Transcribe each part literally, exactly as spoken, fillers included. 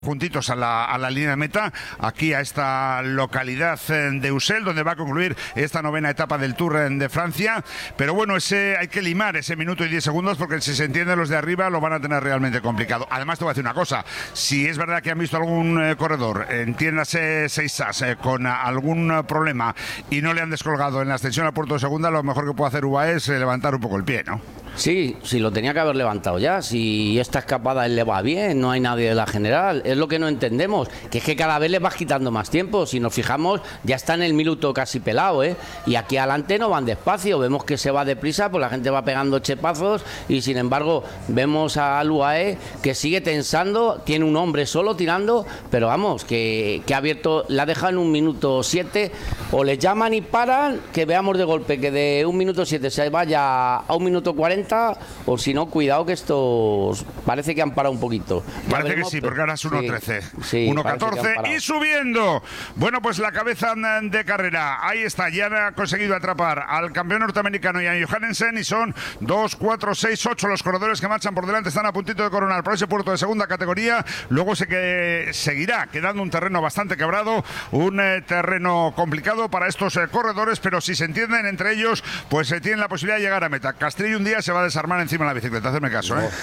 juntitos a la, a la línea de meta, aquí a esta localidad de Ussel, donde va a concluir esta novena etapa del Tour de Francia. Pero bueno, ese hay que limar ese minuto y diez segundos, porque si se entienden los de arriba lo van a tener realmente complicado. Además te voy a decir una cosa, si es verdad que han visto algún eh, corredor, entiéndase seis as, eh, con algún eh, problema y no le han descolgado en la extensión al puerto de segunda, lo mejor que puede hacer U A E es eh, levantar un poco el pie, ¿no? Sí, sí, lo tenía que haber levantado ya. Si esta escapada él le va bien, no hay nadie de la general. Es lo que no entendemos, que es que cada vez le vas quitando más tiempo. Si nos fijamos, ya está en el minuto casi pelado, ¿eh? Y aquí adelante no van despacio. Vemos que se va deprisa, pues la gente va pegando chepazos. Y sin embargo, vemos al U A E que sigue tensando. Tiene un hombre solo tirando, pero vamos, que, que ha abierto, la deja en un minuto siete. O le llaman y paran, que veamos de golpe que de un minuto siete se vaya a un minuto cuarenta. O si no, cuidado que estos parece que han parado un poquito. Ya parece veremos, que sí, porque ahora es uno trece, sí, sí, uno catorce y subiendo. Bueno, pues la cabeza de carrera, ahí está, ya han conseguido atrapar al campeón norteamericano y a Johannesen, y son dos, cuatro, seis, ocho los corredores que marchan por delante, están a puntito de coronar por ese puerto de segunda categoría. Luego se que seguirá quedando un terreno bastante quebrado, un eh, terreno complicado para estos eh, corredores, pero si se entienden entre ellos, pues se eh, tienen la posibilidad de llegar a meta. Castrillo un día se va a desarmar encima de la bicicleta, hazme caso, ¿eh?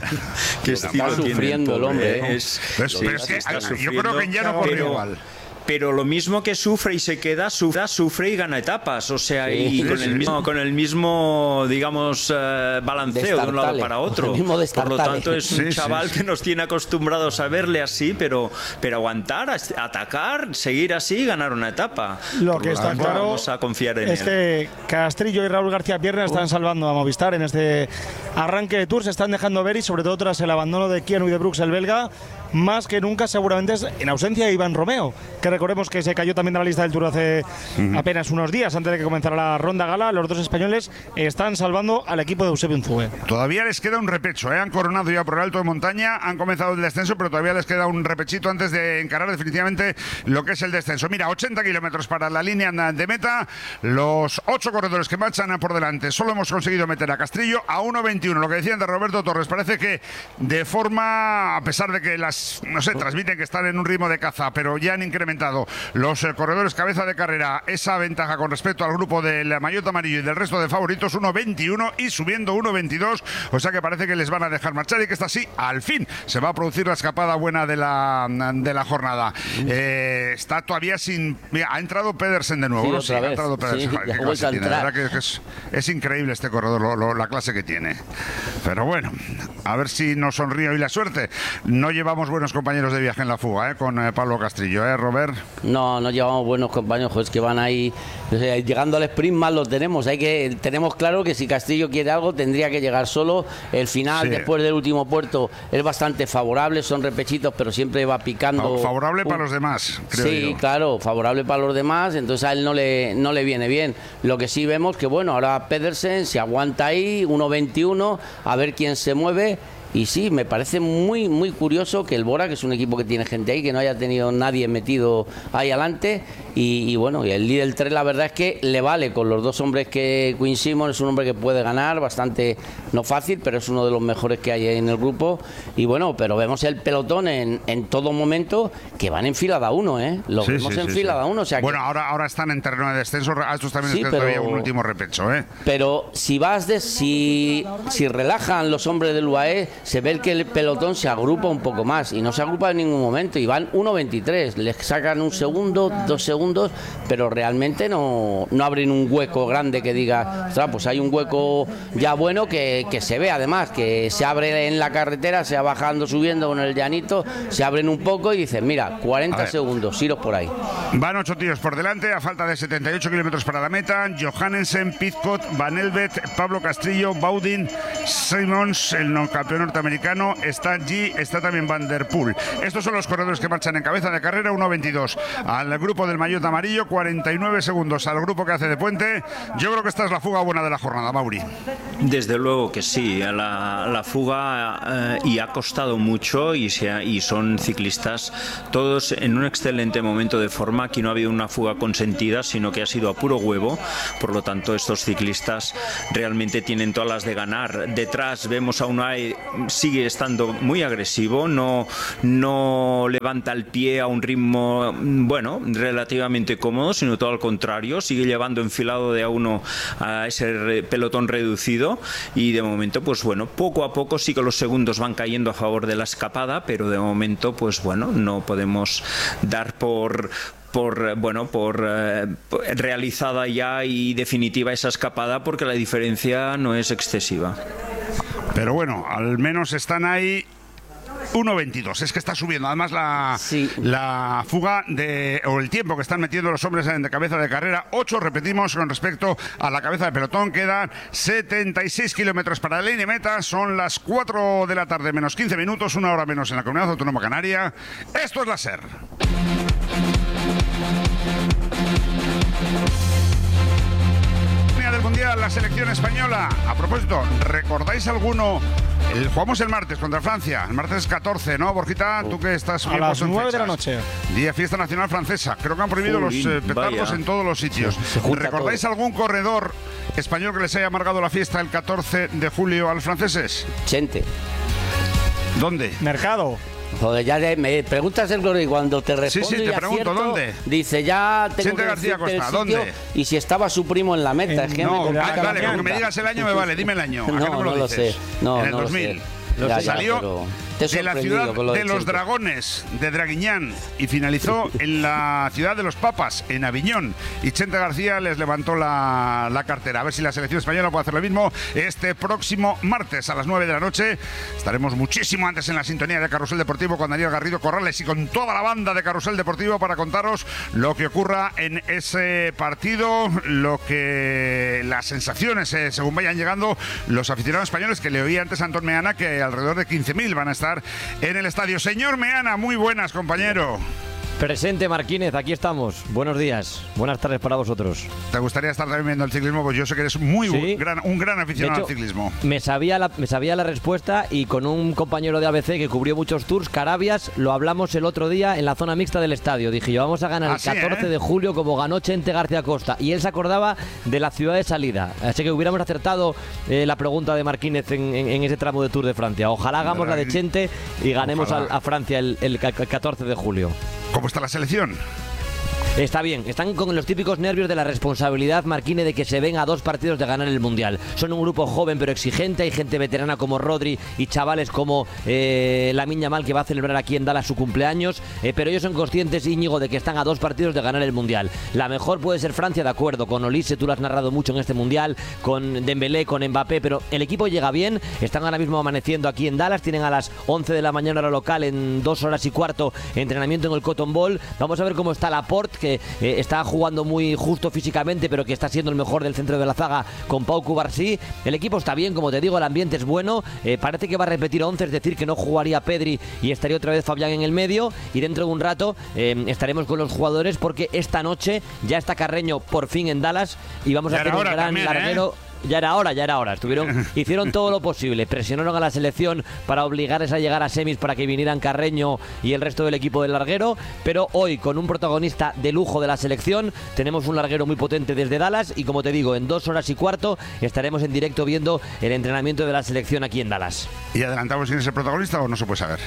Qué estilo está sufriendo el hombre, ¿eh? Es, pero, sí, pero es que yo creo que ya no corre igual. Pero lo mismo que sufre y se queda, sufre, sufre y gana etapas, o sea, sí, y con, sí, el mismo, con el mismo, digamos, uh, balanceo de un lado para otro. Por lo tanto, es un sí, chaval sí, que nos tiene acostumbrados a verle así, pero, pero aguantar, atacar, seguir así y ganar una etapa. Lo Por que lo está tanto, claro vamos a confiar en es él. que Castrillo y Raúl García Pierna están salvando a Movistar en este arranque de Tour, se están dejando ver, y sobre todo tras el abandono de Keanu y de Brooks, el belga, más que nunca seguramente es en ausencia de Iván Romeo, que recordemos que se cayó también de la lista del Tour hace uh-huh. apenas unos días antes de que comenzara la ronda gala. Los dos españoles están salvando al equipo de Eusebio Unzué. Todavía les queda un repecho, ¿eh? Han coronado ya por el alto de montaña, han comenzado el descenso, pero todavía les queda un repechito antes de encarar definitivamente lo que es el descenso. Mira, ochenta kilómetros para la línea de meta, los ocho corredores que marchan por delante. Solo hemos conseguido meter a Castrillo a uno veintiuno, lo que decían de Roberto Torres. Parece que de forma, a pesar de que las no sé, transmiten que están en un ritmo de caza, pero ya han incrementado los eh, corredores cabeza de carrera esa ventaja con respecto al grupo del maillot amarillo y del resto de favoritos, uno veintiuno y subiendo uno veintidós, o sea que parece que les van a dejar marchar y que esta sí, al fin, se va a producir la escapada buena de la, de la jornada. Eh, está todavía sin... Mira, ha entrado Pedersen de nuevo, sí, ¿no? Sí, ha entrado Pedersen. Sí, Joder, qué clase tiene, la verdad que es, es increíble este corredor, lo, lo, la clase que tiene. Pero bueno, a ver si nos sonríe hoy la suerte. No llevamos buenos compañeros de viaje en la fuga, ¿eh? Con eh, Pablo Castrillo, ¿eh, Robert? No, no llevamos buenos compañeros, pues que van ahí, o sea, llegando al sprint mal lo tenemos. Hay que, tenemos claro que si Castrillo quiere algo tendría que llegar solo. El final, sí, después del último puerto, es bastante favorable, son repechitos, pero siempre va picando. Favorable para los demás, creo Sí, yo. claro, favorable para los demás, entonces a él no le, no le viene bien. Lo que sí vemos que, bueno, ahora Pedersen se aguanta ahí, uno veintiuno, a ver quién se mueve. Y sí, me parece muy muy curioso que el Bora, que es un equipo que tiene gente ahí, que no haya tenido nadie metido ahí adelante. Y, y bueno, y el líder tres, la verdad es que le vale con los dos hombres que Quinn Simmons es un hombre que puede ganar, bastante, no fácil, pero es uno de los mejores que hay en el grupo. Y bueno, pero vemos el pelotón en, en todo momento que van en fila de a uno, ¿eh? Lo sí, vemos sí, en sí, fila sí. de a uno. O sea bueno, que... ahora, ahora están en terreno de descenso, a estos también sí, les pero... todavía un último repecho, ¿eh? Pero si vas de, si, si relajan los hombres del U A E, se ve que el pelotón se agrupa un poco más, y no se agrupa en ningún momento, y van uno veintitrés, les sacan un segundo, dos segundos, pero realmente no, no abren un hueco grande que diga, ostras, pues hay un hueco ya bueno que, que se ve, además, que se abre en la carretera, se va bajando, subiendo con el llanito, se abren un poco y dicen, mira, cuarenta segundos, iros por ahí. Van ocho tíos por delante, a falta de setenta y ocho kilómetros para la meta. Johannesen, Pidcock, Van Elvet, Pablo Castrillo, Baudin, Simmons, el campeón norteamericano, está G, está también Van der Poel. Estos son los corredores que marchan en cabeza de carrera, uno veintidós. Al grupo del maillot amarillo, cuarenta y nueve segundos al grupo que hace de puente. Yo creo que esta es la fuga buena de la jornada, Mauri. Desde luego que sí, la, la fuga eh, y ha costado mucho, y, se ha, y son ciclistas todos en un excelente momento de forma. Aquí no ha habido una fuga consentida, sino que ha sido a puro huevo. Por lo tanto, estos ciclistas realmente tienen todas las de ganar. detrás vemos a Unai, sigue estando muy agresivo, no, no levanta el pie a un ritmo, bueno, relativamente cómodo, sino todo al contrario, sigue llevando enfilado de a uno a ese pelotón reducido y de momento, pues bueno, poco a poco sí que los segundos van cayendo a favor de la escapada, pero de momento, pues bueno, no podemos dar por... por bueno por eh, realizada ya y definitiva esa escapada, porque la diferencia no es excesiva. Pero bueno, al menos están ahí. uno veintidós, es que está subiendo además la, sí. la fuga de, o el tiempo que están metiendo los hombres de cabeza de carrera. Ocho, repetimos, con respecto a la cabeza de pelotón. Quedan setenta y seis kilómetros para la línea meta. Son las cuatro de la tarde menos quince minutos, una hora menos en la Comunidad Autónoma Canaria. Esto es la SER. Del Mundial, la selección española. A propósito, ¿recordáis alguno? El, jugamos el martes contra Francia, el martes catorce, ¿no, Borjita? Tú que estás a las nueve de la noche. Día fiesta nacional francesa. Creo que han prohibido Jolín, los eh, petardos vaya. en todos los sitios. Sí, ¿recordáis todo. algún corredor español que les haya amargado la fiesta el catorce de julio a los franceses? Chente. ¿Dónde? Mercado. Joder, ya de, me preguntas el Glory y cuando te respondo sí, sí, te y pregunto, acierto, ¿dónde? Dice, ya tengo Chente que García Costa, el ¿dónde? Y si estaba su primo en la meta. En, es que no, me ah, vale, con que me digas el año me vale, dime el año. ¿A no, qué no me lo, no lo sé. No, en el no dos mil. Lo sé. Ya, ya, salió de la ciudad de, de los dragones, de Draguiñán, y finalizó en la ciudad de los papas, en Aviñón. Y Chente García les levantó la, la cartera. A ver si la selección española puede hacer lo mismo este próximo martes a las nueve de la noche. Estaremos muchísimo antes en la sintonía de Carrusel Deportivo con Daniel Garrido Corrales y con toda la banda de Carrusel Deportivo para contaros lo que ocurra en ese partido, lo que las sensaciones, eh, según vayan llegando los aficionados españoles, que le oí antes a Antón Meana que alrededor de quince mil van a estar en el estadio. Señor Meana, muy buenas, compañero. Presente, Marquínez, aquí estamos. Buenos días, buenas tardes para vosotros. ¿Te gustaría estar también viendo el ciclismo? Pues yo sé que eres muy ¿Sí? gran, un gran aficionado hecho, al ciclismo. Me sabía, la, me sabía la respuesta y con un compañero de A B C que cubrió muchos tours, Carabias, lo hablamos el otro día en la zona mixta del estadio. Dije yo, vamos a ganar Así, el catorce ¿eh? de julio como ganó Chente García Costa. Y él se acordaba de la ciudad de salida. Así que hubiéramos acertado eh, la pregunta de Marquínez en, en, en ese tramo de Tour de Francia. Ojalá hagamos la de Chente y ganemos a, a Francia el, el catorce de julio. ¿Cómo está la selección? Está bien, están con los típicos nervios de la responsabilidad, Marquine, de que se ven a dos partidos de ganar el Mundial. Son un grupo joven pero exigente, hay gente veterana como Rodri y chavales como eh, Lamine Yamal, que va a celebrar aquí en Dallas su cumpleaños, eh, pero ellos son conscientes, Íñigo, de que están a dos partidos de ganar el Mundial. La mejor puede ser Francia, de acuerdo, con Olise, tú lo has narrado mucho en este Mundial, con Dembélé, con Mbappé, pero el equipo llega bien, están ahora mismo amaneciendo aquí en Dallas, tienen a las once de la mañana hora local, en dos horas y cuarto, entrenamiento en el Cotton Bowl. Vamos a ver cómo está Laporte, que eh, está jugando muy justo físicamente, pero que está siendo el mejor del centro de la zaga con Pau Cubarsí. El equipo está bien, como te digo, el ambiente es bueno. Eh, parece que va a repetir once, es decir, que no jugaría Pedri y estaría otra vez Fabián en el medio. Y dentro de un rato eh, estaremos con los jugadores, porque esta noche ya está Carreño por fin en Dallas y vamos a hacer un gran también, larguero. ¿eh? Ya era hora, ya era hora. Estuvieron, hicieron todo lo posible, presionaron a la selección para obligarles a llegar a semis para que vinieran Carreño y el resto del equipo del larguero, pero hoy con un protagonista de lujo de la selección tenemos un larguero muy potente desde Dallas y, como te digo, en dos horas y cuarto estaremos en directo viendo el entrenamiento de la selección aquí en Dallas. ¿Y adelantamos quién es el protagonista o no se puede saber?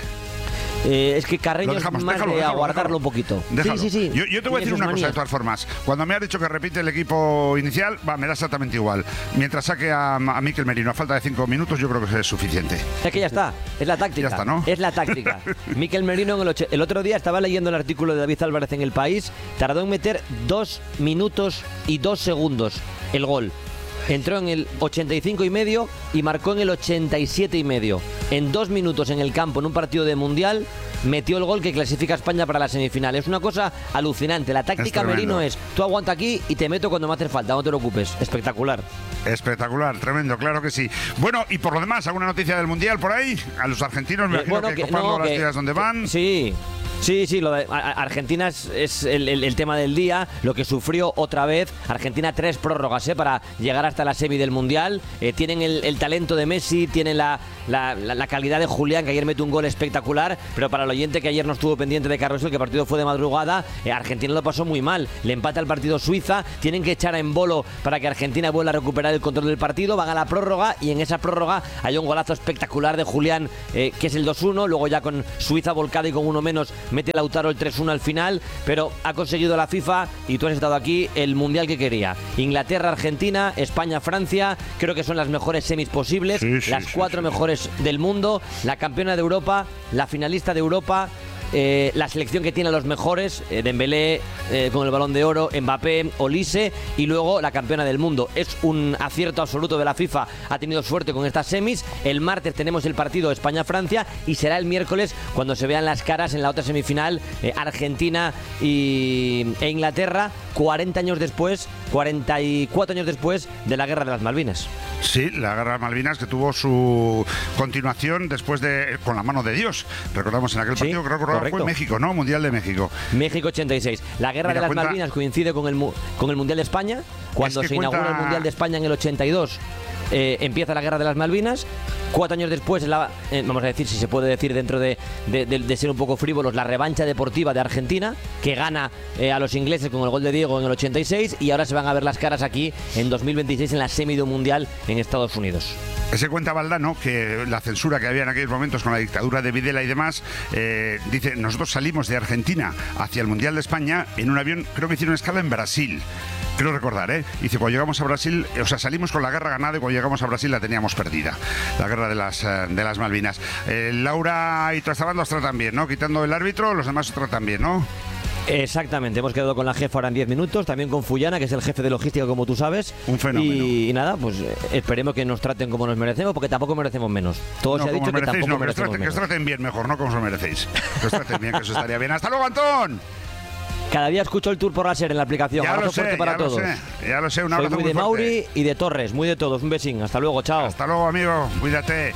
Eh, es que Carreño dejamos, es más déjalo, de déjalo, aguardarlo déjalo. un poquito. Déjalo. Sí, sí, sí. Yo, yo te voy a decir una cosa de todas formas. Cuando me has dicho que repite el equipo inicial, va, me da exactamente igual. Mientras saque a, a Mikel Merino a falta de cinco minutos, yo creo que es suficiente. Es que ya está, es la táctica. Ya está, ¿no? Es la táctica. Mikel Merino, en el, ocho... el otro día estaba leyendo el artículo de David Álvarez en El País, tardó en meter dos minutos y dos segundos el gol. Entró en el ochenta y cinco y medio y marcó en el ochenta y siete y medio. En dos minutos en el campo, en un partido de Mundial, metió el gol que clasifica a España para la semifinal. Es una cosa alucinante. La táctica Merino es: tú aguanta aquí y te meto cuando me hace falta, no te lo ocupes. Espectacular. Espectacular, tremendo, claro que sí. Bueno, y por lo demás, ¿alguna noticia del Mundial por ahí? A los argentinos me eh, imagino bueno, que, que coparlo no, las que, ciudades donde van. Sí. Sí, sí, lo de Argentina es, es el, el, el tema del día, lo que sufrió otra vez. Argentina tres prórrogas ¿eh? para llegar hasta la semi del Mundial. Eh, tienen el, el talento de Messi, tienen la, la, la, la calidad de Julián, que ayer mete un gol espectacular, pero para el oyente que ayer no estuvo pendiente de Carlos, el que el partido fue de madrugada, eh, Argentina lo pasó muy mal. Le empata el partido Suiza, tienen que echar a Embolo para que Argentina vuelva a recuperar el control del partido, van a la prórroga y en esa prórroga hay un golazo espectacular de Julián, eh, que es el dos uno, luego ya con Suiza volcada y con uno menos mete Lautaro el tres uno al final, pero ha conseguido la FIFA, y tú has estado aquí, el Mundial que quería. Inglaterra, Argentina, España, Francia, creo que son las mejores semis posibles, sí, sí, las sí, cuatro sí. mejores del mundo, la campeona de Europa, la finalista de Europa, Eh, la selección que tiene a los mejores, eh, Dembélé eh, con el Balón de Oro, Mbappé, Olise, y luego la campeona del mundo. Es un acierto absoluto de la FIFA, ha tenido suerte con estas semis. El martes tenemos el partido España-Francia y será el miércoles cuando se vean las caras en la otra semifinal, eh, Argentina y, e Inglaterra, cuarenta años después, cuarenta y cuatro años después de la Guerra de las Malvinas. Sí, la Guerra de Malvinas, que tuvo su continuación después de con la mano de Dios. Recordamos en aquel Sí, partido, creo que fue en México, ¿no? Mundial de México. México ochenta y seis. La Guerra Mira, de las cuenta... Malvinas coincide con el, con el Mundial de España. Cuando es que se cuenta... inaugura el Mundial de España en el ochenta y dos, eh, empieza la Guerra de las Malvinas. Cuatro años después, la, eh, vamos a decir, si se puede decir dentro de, de, de, de ser un poco frívolos, la revancha deportiva de Argentina, que gana eh, a los ingleses con el gol de Diego en el ochenta y seis, y ahora se van a ver las caras aquí en dos mil veintiséis en la semi de un Mundial en Estados Unidos. Se cuenta Valdano que la censura que había en aquellos momentos con la dictadura de Videla y demás, eh, dice, nosotros salimos de Argentina hacia el Mundial de España en un avión, creo que hicieron escala en Brasil. Creo recordar, ¿eh? Dice, cuando llegamos a Brasil, o sea, salimos con la guerra ganada y cuando llegamos a Brasil la teníamos perdida. La guerra de las, de las Malvinas. Eh, Laura y Trastabando os tratan bien, ¿no? Quitando el árbitro, los demás os tratan bien, ¿no? Exactamente, hemos quedado con la jefa ahora en diez minutos, también con Fullana, que es el jefe de logística, como tú sabes. Un fenómeno. Y, y nada, pues eh, esperemos que nos traten como nos merecemos, porque tampoco merecemos menos. Todo no, se ha dicho que tampoco no, merecemos que os traten, menos. Que os traten bien mejor, no como os lo merecéis. Que os traten bien, que eso estaría bien. ¡Hasta luego, Antón! Cada día escucho el Tour por la SER en la aplicación. Ya Abrazo lo sé, fuerte para ya todos. lo sé, ya lo sé, un Soy abrazo muy muy de fuerte. Mauri y de Torres, muy de todos. Un besín, hasta luego, chao. Hasta luego, amigo, cuídate.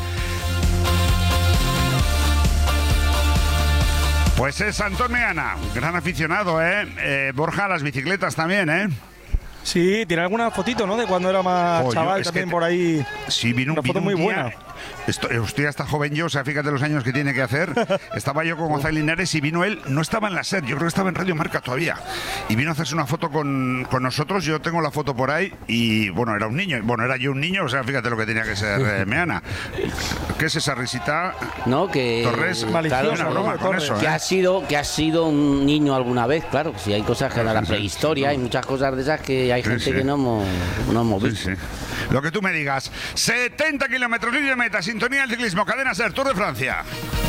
Pues es Antón Meana, gran aficionado, ¿eh? ¿eh? Borja, las bicicletas también, ¿eh? Sí, tiene alguna fotito, ¿no? De cuando era más Oh, chaval, yo, también que, por ahí. Sí, vino, una foto vino muy un día, buena. Estoy, estoy hasta joven yo, o sea, fíjate los años que tiene que hacer. Estaba yo con Gonzalo Linares y vino él, no estaba en la SER, yo creo que estaba en Radio Marca todavía. Y vino a hacerse una foto con, con nosotros, yo tengo la foto por ahí y bueno, era un niño, bueno, era yo un niño, o sea, fíjate lo que tenía que ser eh, Meana. ¿Qué es esa risita? No, que Torres, claro, una broma con Torres. eso, que ¿eh? ha sido que ha sido un niño alguna vez, claro, si hay cosas que de la prehistoria, hay muchas cosas de esas que hay Sí, gente sí. que no hemos, no hemos Sí, visto. sí. Lo que tú me digas. setenta kilómetros, línea de meta, sintonía del ciclismo, cadena SER, Tour de Francia.